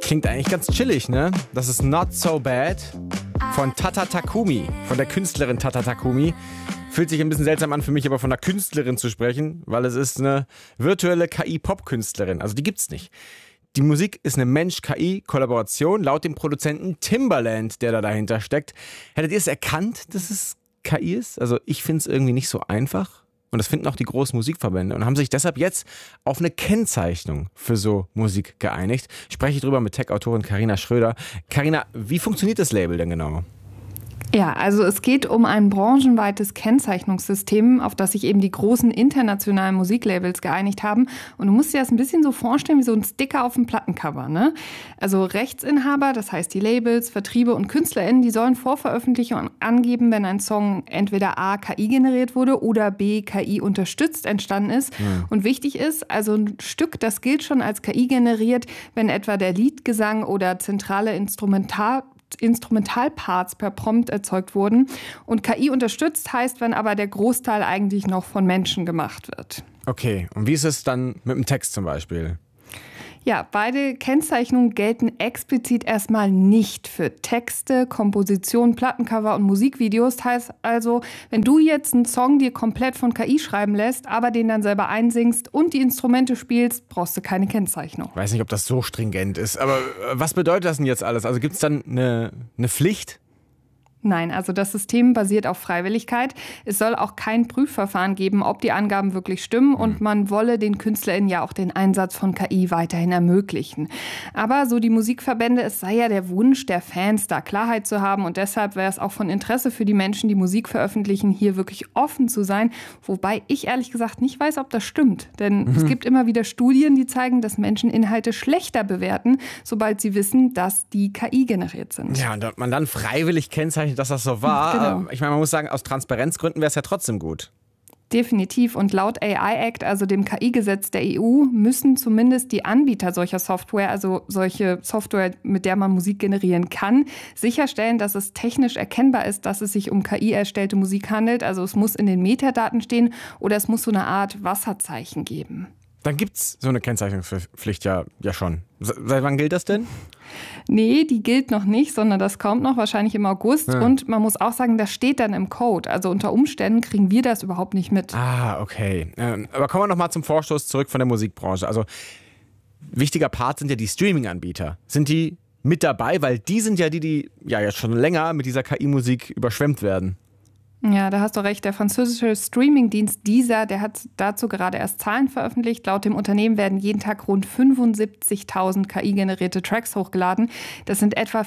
Klingt eigentlich ganz chillig, ne? Das ist Not So Bad von Tata Takumi, von der Künstlerin Tata Takumi. Fühlt sich ein bisschen seltsam an für mich, aber von einer Künstlerin zu sprechen, weil es ist eine virtuelle KI-Pop-Künstlerin. Also die gibt's nicht. Die Musik ist eine Mensch-KI-Kollaboration, laut dem Produzenten Timbaland, der da dahinter steckt. Hättet ihr es erkannt, dass es KI ist? Also ich finde es irgendwie nicht so einfach. Und das finden auch die großen Musikverbände und haben sich deshalb jetzt auf eine Kennzeichnung für so Musik geeinigt. Ich spreche drüber mit Tech-Autorin Carina Schröder. Carina, wie funktioniert das Label denn genau? Ja, also es geht um ein branchenweites Kennzeichnungssystem, auf das sich eben die großen internationalen Musiklabels geeinigt haben. Und du musst dir das ein bisschen so vorstellen wie so ein Sticker auf dem Plattencover, ne? Also Rechtsinhaber, das heißt die Labels, Vertriebe und KünstlerInnen, die sollen vor Veröffentlichung angeben, wenn ein Song entweder A, KI generiert wurde oder B, KI unterstützt entstanden ist. Ja. Und wichtig ist, also ein Stück, das gilt schon als KI generiert, wenn etwa der Liedgesang oder zentrale Instrumentalparts per Prompt erzeugt wurden. Und KI unterstützt heißt, wenn aber der Großteil eigentlich noch von Menschen gemacht wird. Okay, und wie ist es dann mit dem Text zum Beispiel? Ja, beide Kennzeichnungen gelten explizit erstmal nicht für Texte, Kompositionen, Plattencover und Musikvideos. Das heißt also, wenn du jetzt einen Song dir komplett von KI schreiben lässt, aber den dann selber einsingst und die Instrumente spielst, brauchst du keine Kennzeichnung. Ich weiß nicht, ob das so stringent ist, aber was bedeutet das denn jetzt alles? Also gibt es dann eine Pflicht? Nein, also das System basiert auf Freiwilligkeit. Es soll auch kein Prüfverfahren geben, ob die Angaben wirklich stimmen und man wolle den KünstlerInnen ja auch den Einsatz von KI weiterhin ermöglichen. Aber so die Musikverbände, es sei ja der Wunsch der Fans, da Klarheit zu haben und deshalb wäre es auch von Interesse für die Menschen, die Musik veröffentlichen, hier wirklich offen zu sein. Wobei ich ehrlich gesagt nicht weiß, ob das stimmt. Denn es gibt immer wieder Studien, die zeigen, dass Menschen Inhalte schlechter bewerten, sobald sie wissen, dass die KI generiert sind. Ja, und man dann freiwillig kennzeichnet, dass das so war. Genau. Ich meine, man muss sagen, aus Transparenzgründen wäre es ja trotzdem gut. Definitiv. Und laut AI Act, also dem KI-Gesetz der EU, müssen zumindest die Anbieter solcher Software, also solche Software, mit der man Musik generieren kann, sicherstellen, dass es technisch erkennbar ist, dass es sich um KI-erstellte Musik handelt. Also es muss in den Metadaten stehen oder es muss so eine Art Wasserzeichen geben. Dann gibt es so eine Kennzeichnungspflicht ja schon. Seit wann gilt das denn? Nee, die gilt noch nicht, sondern das kommt noch wahrscheinlich im August. Ja. Und man muss auch sagen, das steht dann im Code. Also unter Umständen kriegen wir das überhaupt nicht mit. Ah, okay. Aber kommen wir noch mal zum Vorstoß zurück von der Musikbranche. Also wichtiger Part sind ja die Streaming-Anbieter. Sind die mit dabei? Weil die sind ja die ja jetzt schon länger mit dieser KI-Musik überschwemmt werden. Ja, da hast du recht. Der französische Streamingdienst Deezer, der hat dazu gerade erst Zahlen veröffentlicht. Laut dem Unternehmen werden jeden Tag rund 75.000 KI-generierte Tracks hochgeladen. Das sind etwa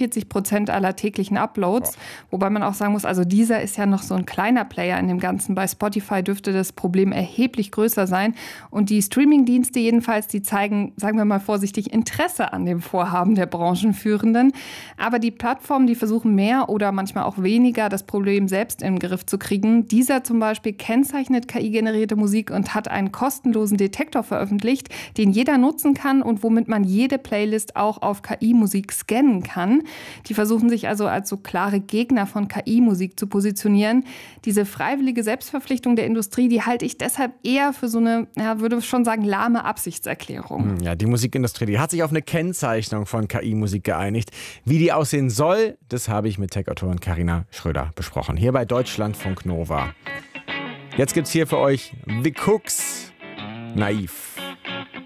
44% aller täglichen Uploads. Wobei man auch sagen muss, also Deezer ist ja noch so ein kleiner Player in dem Ganzen. Bei Spotify dürfte das Problem erheblich größer sein. Und die Streamingdienste jedenfalls, die zeigen, sagen wir mal vorsichtig, Interesse an dem Vorhaben der Branchenführenden. Aber die Plattformen, die versuchen mehr oder manchmal auch weniger, das Problem selbst im Griff zu kriegen. Dieser zum Beispiel kennzeichnet KI-generierte Musik und hat einen kostenlosen Detektor veröffentlicht, den jeder nutzen kann und womit man jede Playlist auch auf KI-Musik scannen kann. Die versuchen sich also als so klare Gegner von KI-Musik zu positionieren. Diese freiwillige Selbstverpflichtung der Industrie, die halte ich deshalb eher für so eine, ja, würde schon sagen, lahme Absichtserklärung. Ja, die Musikindustrie, die hat sich auf eine Kennzeichnung von KI-Musik geeinigt. Wie die aussehen soll, das habe ich mit Tech-Autorin Carina Schröder besprochen. Hier bei Deutschlandfunk Nova. Jetzt gibt's hier für euch The Cooks, Naiv.